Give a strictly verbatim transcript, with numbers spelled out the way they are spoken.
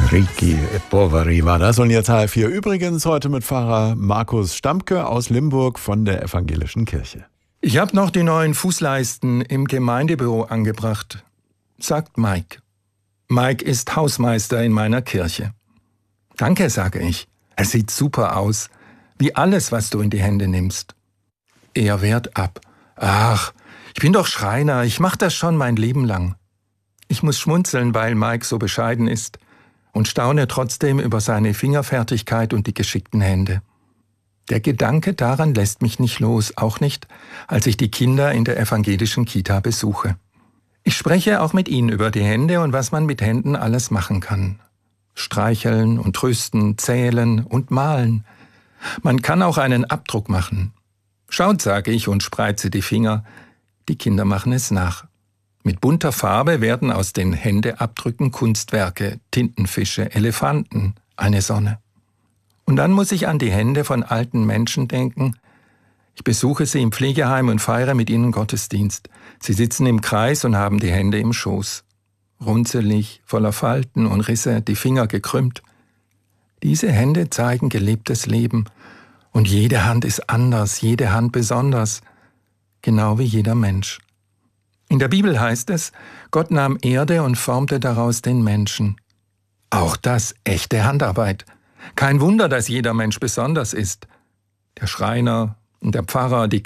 Ricchi e Poveri war das. Und jetzt H F vier übrigens heute mit Pfarrer Markus Stampke aus Limburg von der Evangelischen Kirche. Ich habe noch die neuen Fußleisten im Gemeindebüro angebracht, sagt Mike. Mike ist Hausmeister in meiner Kirche. Danke, sage ich. Es sieht super aus, wie alles, was du in die Hände nimmst. Er wehrt ab. Ach, ich bin doch Schreiner, ich mache das schon mein Leben lang. Ich muss schmunzeln, weil Mike so bescheiden ist und staune trotzdem über seine Fingerfertigkeit und die geschickten Hände. Der Gedanke daran lässt mich nicht los, auch nicht, als ich die Kinder in der evangelischen Kita besuche. Ich spreche auch mit ihnen über die Hände und was man mit Händen alles machen kann. Streicheln und trösten, zählen und malen. Man kann auch einen Abdruck machen. Schaut, sage ich und spreize die Finger. Die Kinder machen es nach. Mit bunter Farbe werden aus den Händeabdrücken Kunstwerke, Tintenfische, Elefanten, eine Sonne. Und dann muss ich an die Hände von alten Menschen denken. Ich besuche sie im Pflegeheim und feiere mit ihnen Gottesdienst. Sie sitzen im Kreis und haben die Hände im Schoß. Runzelig, voller Falten und Risse, die Finger gekrümmt. Diese Hände zeigen gelebtes Leben. Und jede Hand ist anders, jede Hand besonders. Genau wie jeder Mensch. In der Bibel heißt es, Gott nahm Erde und formte daraus den Menschen. Auch das echte Handarbeit. Kein Wunder, dass jeder Mensch besonders ist. Der Schreiner und der Pfarrer, die